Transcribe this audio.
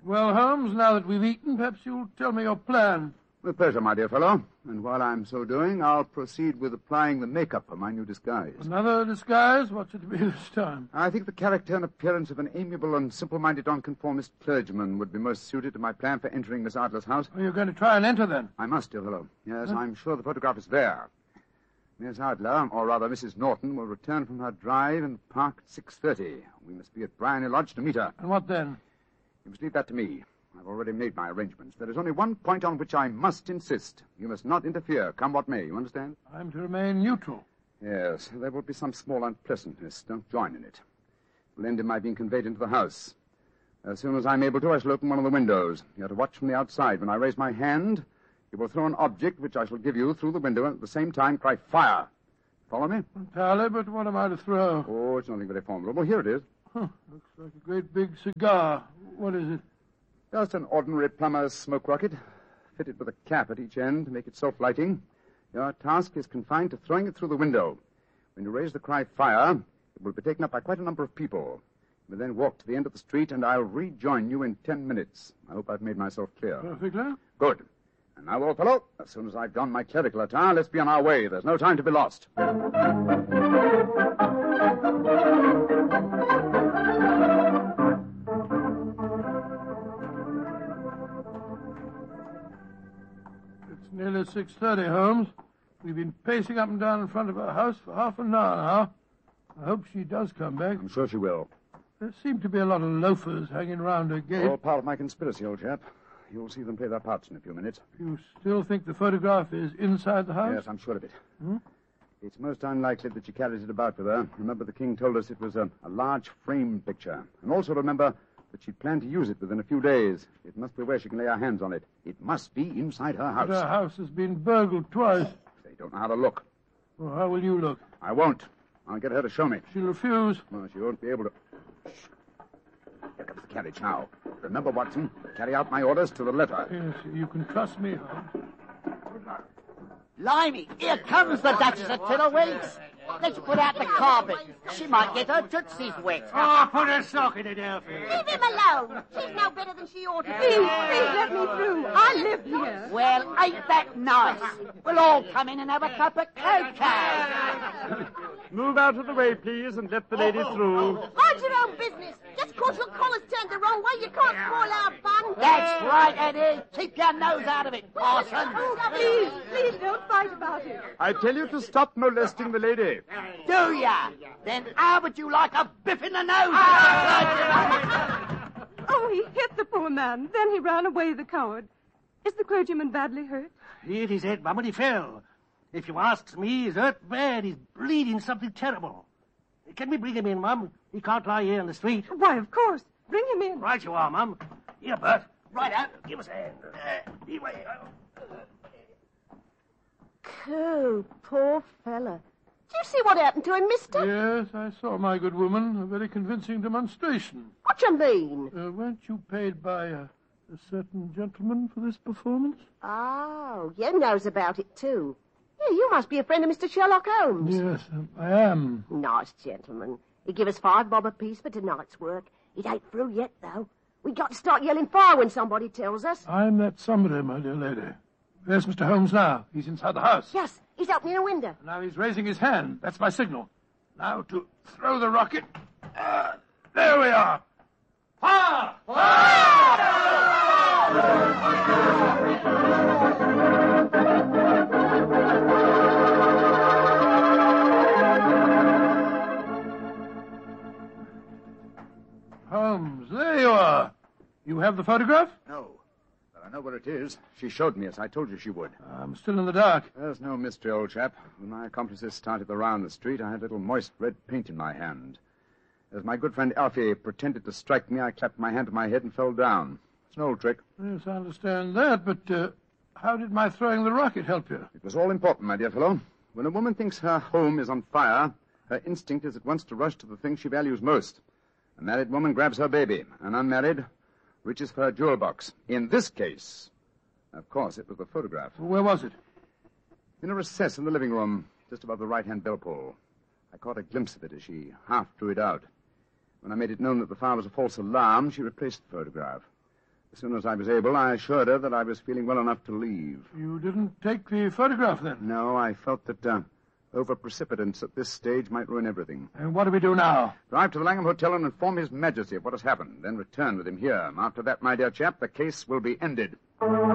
Well, Holmes, now that we've eaten, perhaps you'll tell me your plan. With pleasure, my dear fellow. And while I'm so doing, I'll proceed with applying the makeup for my new disguise. Another disguise? What's it to be this time? I think the character and appearance of an amiable and simple-minded nonconformist clergyman would be most suited to my plan for entering Miss Adler's house. Are you going to try and enter, then? I must, dear fellow. Yes, I'm sure the photograph is there. Miss Adler, or rather Mrs. Norton, will return from her drive in the park at 6:30. We must be at Bryony Lodge to meet her. And what then? You must leave that to me. I've already made my arrangements. There is only one point on which I must insist. You must not interfere, come what may. You understand? I'm to remain neutral. Yes, there will be some small unpleasantness. Don't join in it. It will end in my being conveyed into the house. As soon as I'm able to, I shall open one of the windows. You are to watch from the outside. When I raise my hand, you will throw an object which I shall give you through the window and at the same time cry, fire. Follow me? Entirely, but what am I to throw? Oh, it's nothing very formidable. Here it is. Looks like a great big cigar. What is it? Just an ordinary plumber's smoke rocket, fitted with a cap at each end to make it self-lighting. Your task is confined to throwing it through the window. When you raise the cry, fire, it will be taken up by quite a number of people. You will then walk to the end of the street, and I'll rejoin you in 10 minutes. I hope I've made myself clear. Perfectly. Good. And now, old fellow, as soon as I've donned my clerical attire, let's be on our way. There's no time to be lost. Nearly 6:30, Holmes. We've been pacing up and down in front of her house for half an hour now. I hope she does come back. I'm sure she will. There seem to be a lot of loafers hanging round her gate. All part of my conspiracy, old chap. You'll see them play their parts in a few minutes. You still think the photograph is inside the house? Yes, I'm sure of it. It's most unlikely that she carries it about with her. Remember, the king told us it was a large frame picture. And also remember that she planned to use it within a few days. It must be where she can lay her hands on it. It must be inside her house. But her house has been burgled twice. They don't know how to look. Well, how will you look? I won't. I'll get her to show me. She'll refuse. Well, she won't be able to. Shh. Here comes the carriage now. Remember, Watson, carry out my orders to the letter. Yes, you can trust me, Holmes. Blimey, here comes the Duchess of Tiddlewigs. Let's put out the carpet. She might get her tootsies wet. Oh, put a sock in it, Elfie. Leave him alone. She's no better than she ought to be. Please let me through. I live here. Well, ain't that nice? We'll all come in and have a cup of cocoa. Move out of the way, please, and let the lady through. Mind your own business. Just 'cause your collar's turned the wrong way, you can't spoil our fun. That's right, Eddie. Keep your nose out of it, parson. Please don't fight about it. I tell you to stop molesting the lady. Do ya? Then how would you like a biff in the nose? Oh, he hit the poor man. Then he ran away, the coward. Is the clergyman badly hurt? He hit his head, Mum, and he fell. If you asks me, he's hurt bad. He's bleeding something terrible. Can we bring him in, Mum? He can't lie here in the street. Why, of course. Bring him in. Right you are, Mum. Here, Bert. Right out. Give us a hand. Lead way. Oh, poor fella. Do you see what happened to him, mister? Yes, I saw, my good woman. A very convincing demonstration. What you mean? Weren't you paid by a certain gentleman for this performance? Oh, you knows about it, too. Yeah, you must be a friend of Mr. Sherlock Holmes. Yes, I am. Nice gentleman. He give us $5 apiece for tonight's work. It ain't through yet, though. We got to start yelling fire when somebody tells us. I'm that somebody, my dear lady. Where's Mr. Holmes now? He's inside the house. Yes, he's opening a window. Now he's raising his hand. That's my signal. Now to throw the rocket. There we are. Fire! Holmes, there you are. You have the photograph? No. But I know where it is. She showed me, as I told you she would. I'm still in the dark. There's no mystery, old chap. When my accomplices started around the street, I had a little moist red paint in my hand. As my good friend Alfie pretended to strike me, I clapped my hand to my head and fell down. It's an old trick. Yes, I understand that, but how did my throwing the rocket help you? It was all important, my dear fellow. When a woman thinks her home is on fire, her instinct is at once to rush to the thing she values most. A married woman grabs her baby. An unmarried reaches for her jewel box. In this case, of course, it was the photograph. Where was it? In a recess in the living room, just above the right-hand bell pull. I caught a glimpse of it as she half drew it out. When I made it known that the fire was a false alarm, she replaced the photograph. As soon as I was able, I assured her that I was feeling well enough to leave. You didn't take the photograph, then? No, I felt that over-precipitance at this stage might ruin everything. And what do we do now? Drive to the Langham Hotel and inform His Majesty of what has happened, then return with him here. After that, my dear chap, the case will be ended.